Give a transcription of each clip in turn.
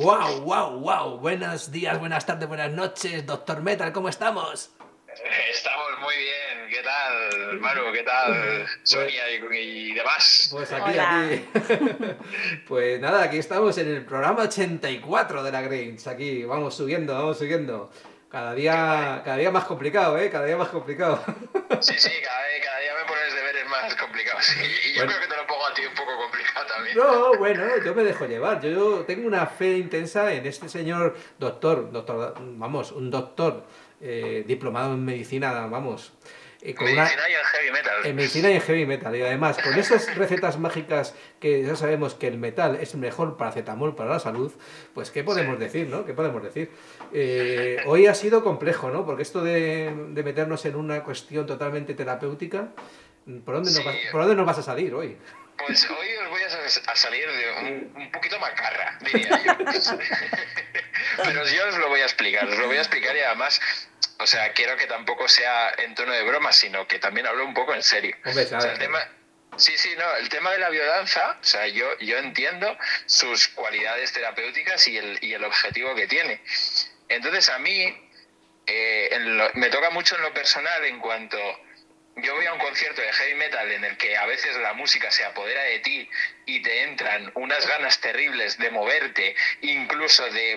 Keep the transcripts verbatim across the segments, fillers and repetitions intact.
¡Wow, wow, wow! Buenos días, buenas tardes, buenas noches, doctor Metal, ¿cómo estamos? Estamos muy bien, ¿qué tal, Manu? ¿Qué tal, Sonia y, y demás? Pues aquí, Hola. aquí. Pues nada, aquí estamos en el programa ochenta y cuatro de la Grange. Aquí, vamos subiendo, vamos subiendo. Cada día, cada día más complicado, ¿eh? Cada día más complicado. Sí, sí, cada, día- cada día me pones deberes más complicados. Y, y yo Bueno. creo que te lo pongo a ti un poco complicado también. No, bueno, yo me dejo llevar. Yo, yo tengo una fe intensa en este señor doctor, doctor, vamos, un doctor eh, diplomado en medicina, vamos, eh, con una, Medicina y el heavy metal. en medicina y en heavy metal. Y además, con esas recetas mágicas que ya sabemos que el metal es mejor paracetamol para la salud, pues ¿qué podemos decir, no? ¿Qué podemos decir? Eh, hoy ha sido complejo, ¿no? Porque esto de, de meternos en una cuestión totalmente terapéutica, ¿por dónde, nos Sí. vas, ¿por dónde nos vas a salir hoy? Pues hoy os voy a, a salir de un, un poquito macarra, diría yo. Pero yo os lo voy a explicar, os lo voy a explicar y además, o sea, quiero que tampoco sea en tono de broma, sino que también hablo un poco en serio. Hombre, O sea, claro. el tema, sí, sí, no, el tema de la biodanza, o sea, yo, yo entiendo sus cualidades terapéuticas y el, y el objetivo que tiene. Entonces, a mí eh, en lo- me toca mucho en lo personal en cuanto... Yo voy a un concierto de heavy metal en el que a veces la música se apodera de ti y te entran unas ganas terribles de moverte, incluso de,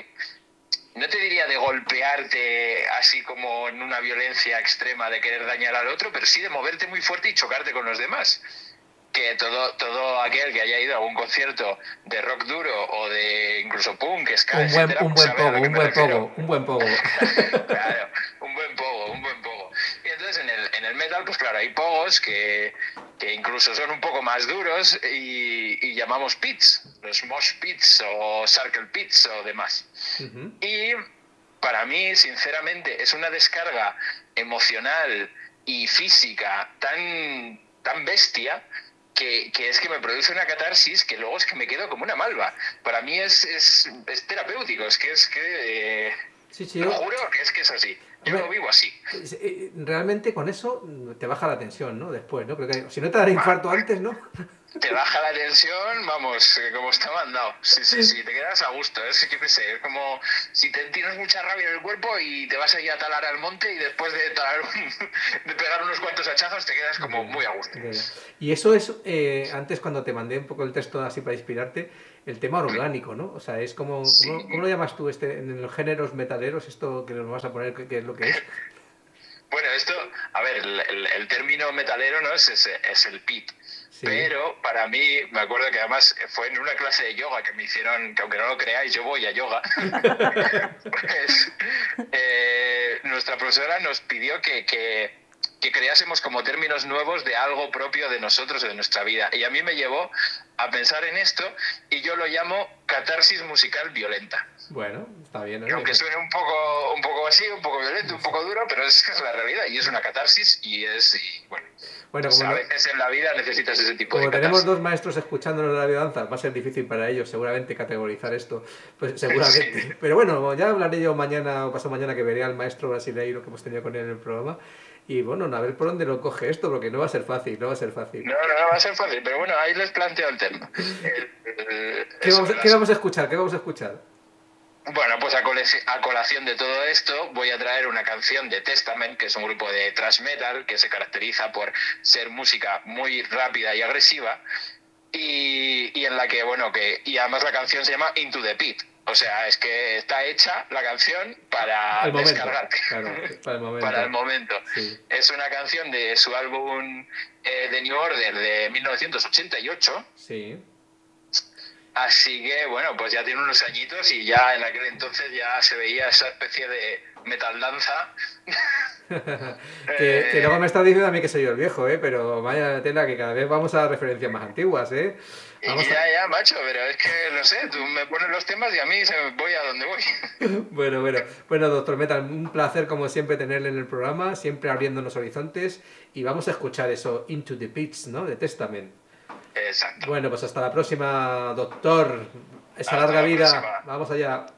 no te diría de golpearte así como en una violencia extrema de querer dañar al otro, pero sí de moverte muy fuerte y chocarte con los demás. Que todo, todo aquel que haya ido a algún concierto de rock duro o de incluso punk, ska, Un buen, etcétera, un pues buen sabe a lo pogo, que un me buen refiero. pogo, un buen pogo. Claro, un buen pogo, un buen pogo. Y entonces en el, en el metal, pues claro, hay pogos que, que incluso son un poco más duros y, y llamamos pits, los mosh pits o circle pits o demás. Ujú. Y para mí, sinceramente, es una descarga emocional y física tan, tan bestia que, que es que me produce una catarsis que luego es que me quedo como una malva. Para mí es, es, es terapéutico, es que es que... Eh, Sí, sí, lo yo- juro que es que es así. Yo Hombre, lo vivo así. es- eh, realmente con eso te baja la tensión, ¿no? Después, ¿no? Creo que si no te da infarto antes, ¿no? Te baja la tensión, vamos, eh, como está mandado. Sí, sí, sí, te quedas a gusto. Es, yo qué sé, es como si te tienes mucha rabia en el cuerpo y te vas a ir a talar al monte y después de, talar un- de pegar unos cuantos hachazos te quedas como muy a gusto. Ya, ya. Y eso es, eh, antes cuando te mandé un poco el texto así para inspirarte, el tema orgánico, ¿no? O sea, es como, Sí. ¿cómo, cómo lo llamas tú este, en los géneros metaleros, esto que nos vas a poner, qué, qué es lo que es? Bueno, esto, a ver, el, el- el término metalero no es, ese, es el pit. Sí. Pero para mí, me acuerdo que además fue en una clase de yoga que me hicieron, que aunque no lo creáis, yo voy a yoga, pues eh, nuestra profesora nos pidió que, que, que creásemos como términos nuevos de algo propio de nosotros o de nuestra vida. Y a mí me llevó a pensar en esto y yo lo llamo catarsis musical violenta. Bueno, está bien, Que ¿no? aunque suene un poco, un poco así, un poco violento, un poco duro, pero es que es la realidad y es una catarsis y es, y, bueno, Bueno, o sea, como, a no- veces en la vida necesitas ese tipo como de tenemos catarsis. dos maestros escuchándonos la biodanza, va a ser difícil para ellos seguramente categorizar esto, pues seguramente. Sí. Pero bueno, ya hablaré yo mañana o pasado mañana que veré al maestro brasileiro que hemos tenido con él en el programa. Y bueno, a ver por dónde lo coge esto, porque no va a ser fácil, no va a ser fácil. No, no, no va a ser fácil, pero bueno, ahí les planteo el tema. El- el- ¿Qué eso vamos, de a, las- ¿Qué vamos a escuchar? ¿Qué vamos a escuchar? Bueno, pues a, cole- a colación de todo esto voy a traer una canción de Testament, que es un grupo de thrash metal que se caracteriza por ser música muy rápida y agresiva y, y en la que, bueno, que y además la canción se llama Into the Pit. O sea, es que está hecha la canción para Al momento, descargarte. claro, para el momento. Para el momento. Sí. Es una canción de su álbum eh, The New Order de mil novecientos ochenta y ocho. Sí. Así que, bueno, pues ya tiene unos añitos y ya en aquel entonces ya se veía esa especie de metal danza. que, que luego me estás diciendo a mí que soy yo el viejo, ¿eh? Pero vaya tela que cada vez vamos a referencias más antiguas, ¿eh? Vamos y ya, a... ya, macho, pero es que, no sé, tú me pones los temas y a mí se me voy a donde voy. Bueno, bueno, bueno, doctor Metal, un placer como siempre tenerle en el programa, siempre abriéndonos horizontes y vamos a escuchar eso, Into the Pits, ¿no? De Testament. Exacto. Bueno, pues hasta la próxima, doctor. Esa Hasta larga la vida. próxima. Vamos allá.